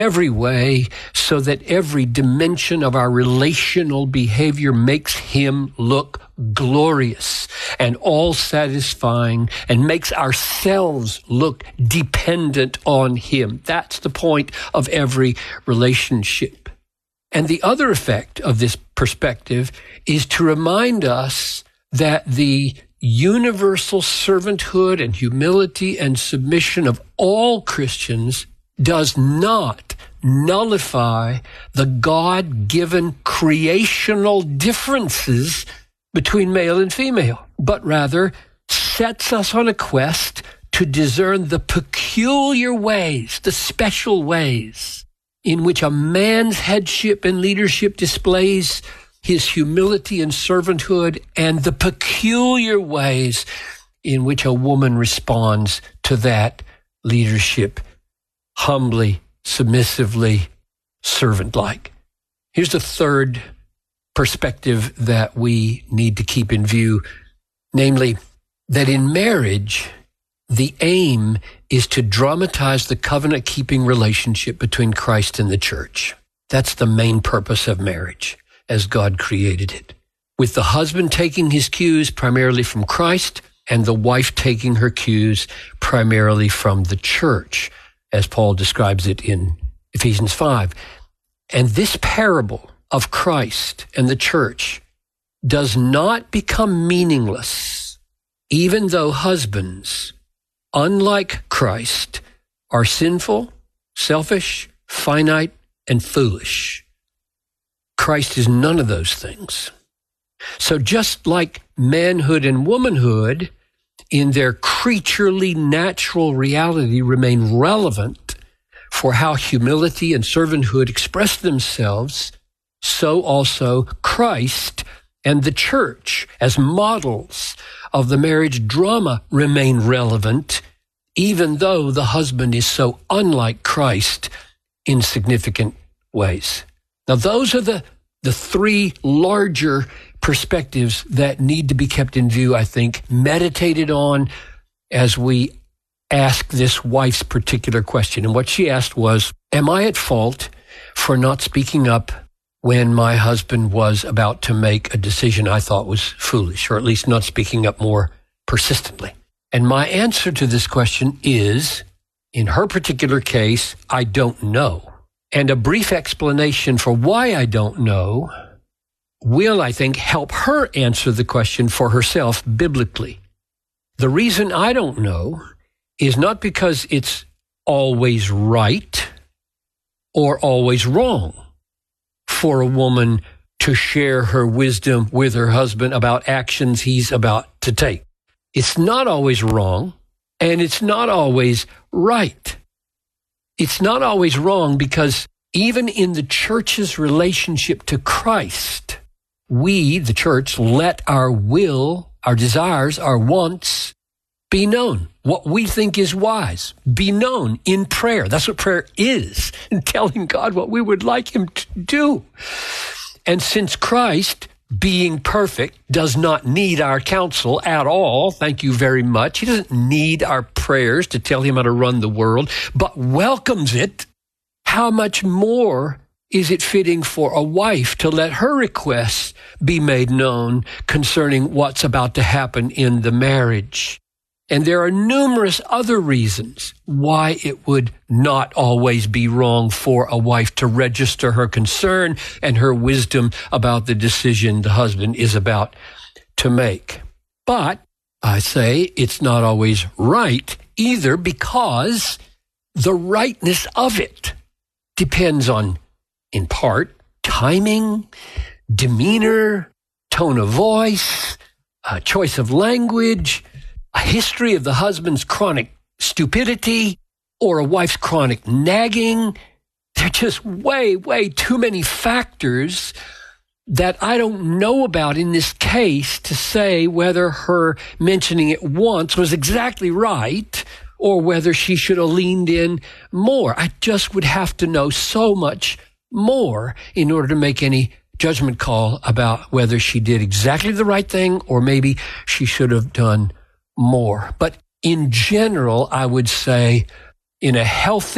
every way so that every dimension of our relational behavior makes him look glorious and all-satisfying and makes ourselves look dependent on him. That's the point of every relationship. And the other effect of this perspective is to remind us that the universal servanthood and humility and submission of all Christians does not nullify the God-given creational differences between male and female, but rather sets us on a quest to discern the peculiar ways, the special ways in which a man's headship and leadership displays his humility and servanthood, and the peculiar ways in which a woman responds to that leadership humbly, submissively, servant-like. Here's the third perspective that we need to keep in view, namely that in marriage, the aim is to dramatize the covenant-keeping relationship between Christ and the church. That's the main purpose of marriage, as God created it, with the husband taking his cues primarily from Christ and the wife taking her cues primarily from the church, as Paul describes it in Ephesians 5. And this parable of Christ and the church does not become meaningless, even though husbands, unlike Christ, are sinful, selfish, finite, and foolish. Christ is none of those things. So just like manhood and womanhood in their creaturely natural reality remain relevant for how humility and servanthood express themselves, so also Christ and the church as models of the marriage drama remain relevant, even though the husband is so unlike Christ in significant ways. Now, those are the three larger perspectives that need to be kept in view, I think, meditated on as we ask this wife's particular question. And what she asked was, am I at fault for not speaking up when my husband was about to make a decision I thought was foolish, or at least not speaking up more persistently? And my answer to this question is, in her particular case, I don't know. And a brief explanation for why I don't know will, I think, help her answer the question for herself biblically. The reason I don't know is not because it's always right or always wrong for a woman to share her wisdom with her husband about actions he's about to take. It's not always wrong, and it's not always right. It's not always wrong because even in the church's relationship to Christ, we, the church, let our will, our desires, our wants be known. What we think is wise, be known in prayer. That's what prayer is, and telling God what we would like him to do. And since Christ, being perfect, does not need our counsel at all, thank you very much. He doesn't need our prayers to tell him how to run the world, but welcomes it. How much more is it fitting for a wife to let her requests be made known concerning what's about to happen in the marriage? And there are numerous other reasons why it would not always be wrong for a wife to register her concern and her wisdom about the decision the husband is about to make. But I say it's not always right either, because the rightness of it depends on, in part, timing, demeanor, tone of voice, choice of language, a history of the husband's chronic stupidity, or a wife's chronic nagging. There are just way too many factors that I don't know about in this case to say whether her mentioning it once was exactly right or whether she should have leaned in more. I just would have to know so much more in order to make any judgment call about whether she did exactly the right thing or maybe she should have done more. But in general, I would say in a healthy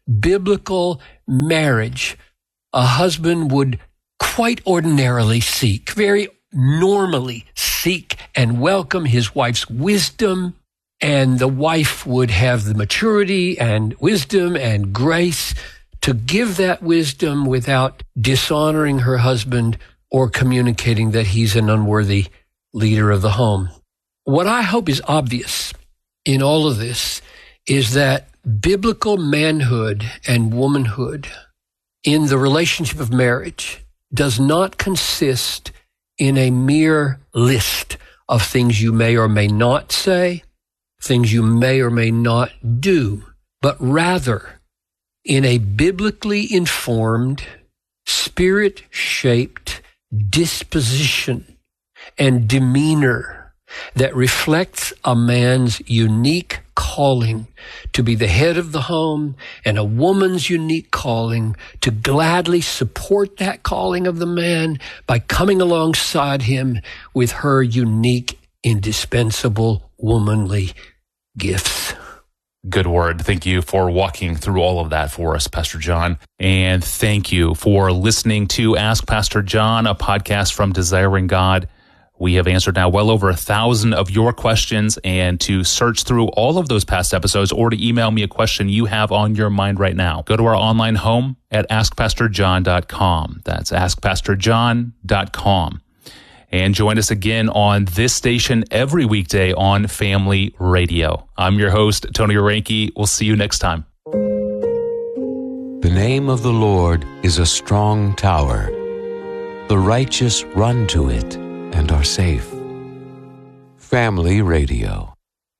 biblical marriage, a husband would quite ordinarily seek, very normally seek and welcome his wife's wisdom, and the wife would have the maturity and wisdom and grace to give that wisdom without dishonoring her husband or communicating that he's an unworthy leader of the home. What I hope is obvious in all of this is that biblical manhood and womanhood in the relationship of marriage does not consist in a mere list of things you may or may not say, things you may or may not do, but rather in a biblically informed, spirit-shaped disposition and demeanor that reflects a man's unique calling to be the head of the home and a woman's unique calling to gladly support that calling of the man by coming alongside him with her unique, indispensable womanly gifts. Good word. Thank you for walking through all of that for us, Pastor John. And thank you for listening to Ask Pastor John, a podcast from Desiring God. We have answered now well over 1,000 of your questions, and to search through all of those past episodes or to email me a question you have on your mind right now, go to our online home at askpastorjohn.com. That's askpastorjohn.com. And join us again on this station every weekday on Family Radio. I'm your host, Tony Orenke. We'll see you next time. The name of the Lord is a strong tower. The righteous run to it and are safe. Family Radio.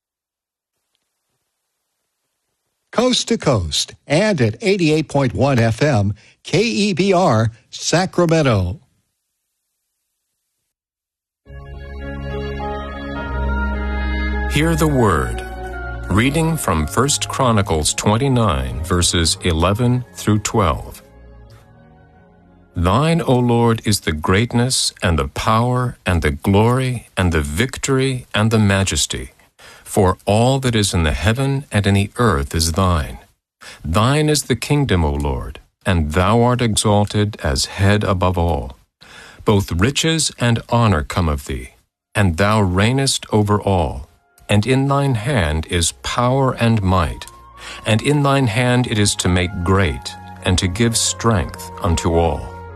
Coast to coast and at 88.1 FM, KEBR, Sacramento. Hear the word. Reading from 1 Chronicles 29, verses 11 through 12. Thine, O Lord, is the greatness and the power and the glory and the victory and the majesty. For all that is in the heaven and in the earth is thine. Thine is the kingdom, O Lord, and thou art exalted as head above all. Both riches and honor come of thee, and thou reignest over all. And in thine hand is power and might, and in thine hand it is to make great, and to give strength unto all.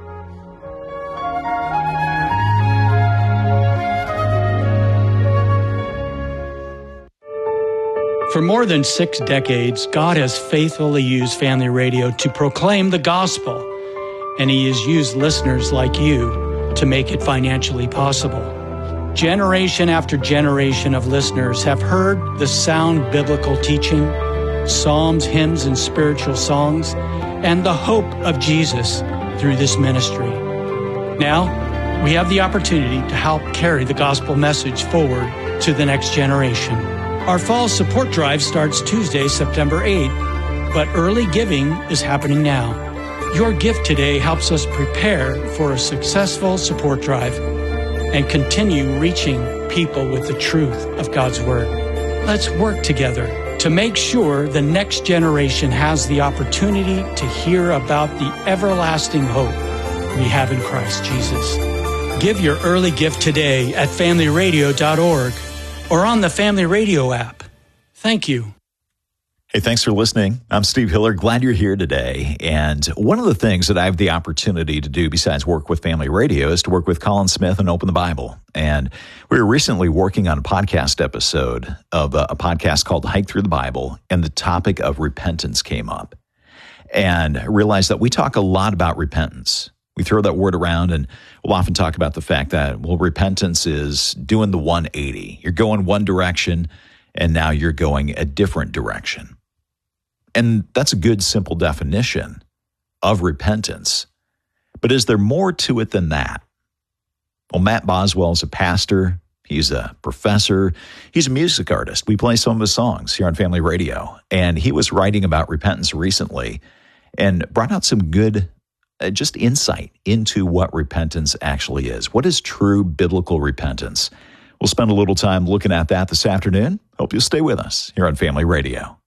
For more than 6 decades, God has faithfully used Family Radio to proclaim the gospel, and He has used listeners like you to make it financially possible. Generation after generation of listeners have heard the sound biblical teaching, psalms, hymns, and spiritual songs, and the hope of Jesus through this ministry. Now, we have the opportunity to help carry the gospel message forward to the next generation. Our fall support drive starts Tuesday, September 8th, but early giving is happening now. Your gift today helps us prepare for a successful support drive and continue reaching people with the truth of God's Word. Let's work together to make sure the next generation has the opportunity to hear about the everlasting hope we have in Christ Jesus. Give your early gift today at familyradio.org or on the Family Radio app. Thank you. Hey, thanks for listening. I'm Steve Hiller. Glad you're here today. And one of the things that I have the opportunity to do besides work with Family Radio is to work with Colin Smith and Open the Bible. And we were recently working on a podcast episode of a podcast called Hike Through the Bible, and the topic of repentance came up. And I realized that we talk a lot about repentance. We throw that word around, and we'll often talk about the fact that, well, repentance is doing the 180. You're going one direction, and now you're going a different direction. And that's a good, simple definition of repentance. But is there more to it than that? Well, Matt Boswell is a pastor. He's a professor. He's a music artist. We play some of his songs here on Family Radio. And he was writing about repentance recently and brought out some good just insight into what repentance actually is. What is true biblical repentance? We'll spend a little time looking at that this afternoon. Hope you'll stay with us here on Family Radio.